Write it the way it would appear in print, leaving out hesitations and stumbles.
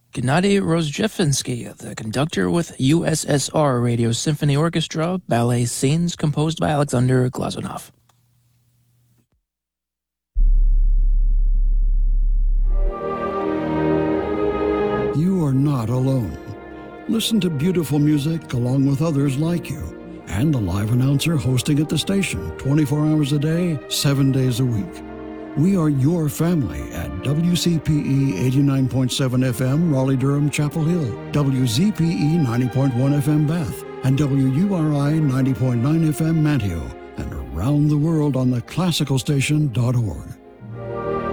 Gennady Rozhdestvensky, the conductor with USSR Radio Symphony Orchestra, ballet scenes composed by Alexander Glazunov. You are not alone. Listen to beautiful music along with others like you, and a live announcer hosting at the station 24 hours a day, 7 days a week. We are your family at WCPE 89.7 FM, Raleigh-Durham, Chapel Hill, WZPE 90.1 FM, Bath, and WURI 90.9 FM, Manteo, and around the world on theclassicalstation.org.